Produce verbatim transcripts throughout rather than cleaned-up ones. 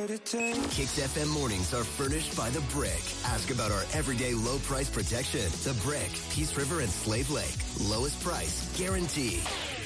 what it takes. Kicks F M mornings are furnished by The Brick. Ask about our everyday low price protection. The Brick, Peace River and Slave Lake. Lowest price, guaranteed.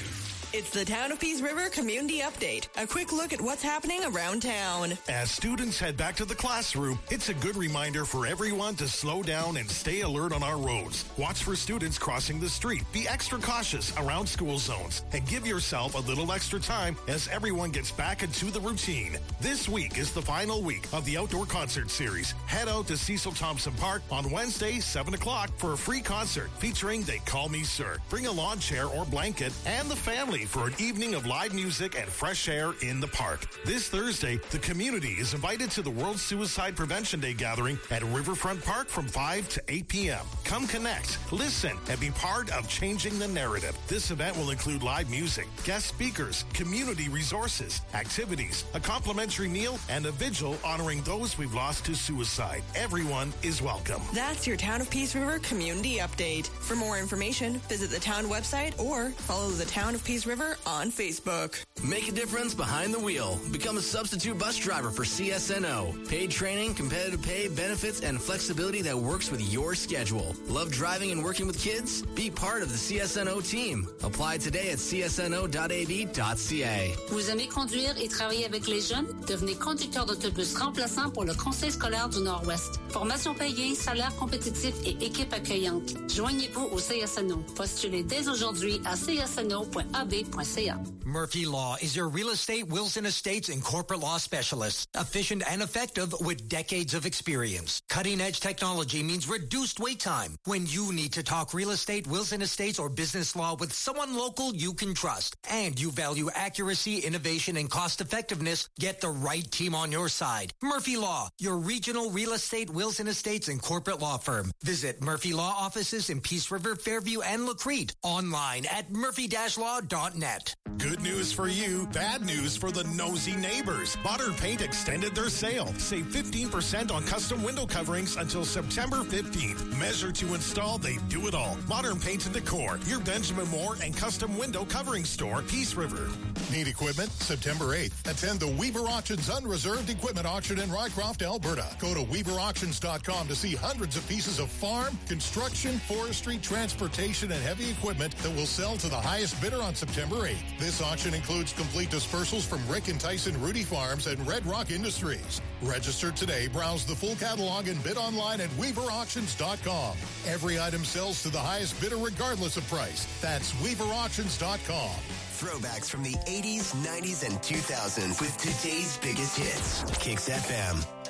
It's the Town of Peace River Community Update. A quick look at what's happening around town. As students head back to the classroom, it's a good reminder for everyone to slow down and stay alert on our roads. Watch for students crossing the street. Be extra cautious around school zones and give yourself a little extra time as everyone gets back into the routine. This week is the final week of the outdoor concert series. Head out to Cecil Thompson Park on Wednesday, seven o'clock for a free concert featuring They Call Me Sir. Bring a lawn chair or blanket and the family for an evening of live music and fresh air in the park. This Thursday, the community is invited to the World Suicide Prevention Day gathering at Riverfront Park from five to eight p.m. Come connect, listen, and be part of changing the narrative. This event will include live music, guest speakers, community resources, activities, a complimentary meal, and a vigil honoring those we've lost to suicide. Everyone is welcome. That's your Town of Peace River Community Update. For more information, visit the town website or follow the Town of Peace River on Facebook. Make a difference behind the wheel. Become a substitute bus driver for C S N O. Paid training, competitive pay, benefits, and flexibility that works with your schedule. Love driving and working with kids? Be part of the C S N O team. Apply today at c s n o dot a b dot c a. Vous aimez conduire et travailler avec les jeunes? Devenez conducteur d'autobus remplaçant pour le Conseil scolaire du Nord-Ouest. Formation payée, salaire compétitif et équipe accueillante. Joignez-vous au C S N O. Postulez dès aujourd'hui à c s n o dot a b dot c a. Murphy Law is your real estate, wills and estates, and corporate law specialist. Efficient and effective with decades of experience. Cutting-edge technology means reduced wait time. When you need to talk real estate, wills and estates, or business law with someone local you can trust, and you value accuracy, innovation, and cost-effectiveness, get the right team on your side. Murphy Law, your regional real estate, wills and estates, and corporate law firm. Visit Murphy Law offices in Peace River, Fairview, and Lacrete. Online at murphy dash law dot net. Good news for you, bad news for the nosy neighbors. Modern Paint extended their sale. Save fifteen percent on custom window coverings until September fifteenth. Measure to install, they do it all. Modern Paint and Decor, your Benjamin Moore and custom window covering store, Peace River. Need equipment? September eighth. Attend the Weaver Auctions Unreserved Equipment Auction in Rycroft, Alberta. Go to weaver auctions dot com to see hundreds of pieces of farm, construction, forestry, transportation, and heavy equipment that will sell to the highest bidder on September eighth. This auction includes complete dispersals from Rick and Tyson Rudy Farms and Red Rock Industries. Register today, browse the full catalog, and bid online at weaver auctions dot com. Every item sells to the highest bidder regardless of price. That's weaver auctions dot com. Throwbacks from the eighties, nineties, and two thousands with today's biggest hits. Kicks F M.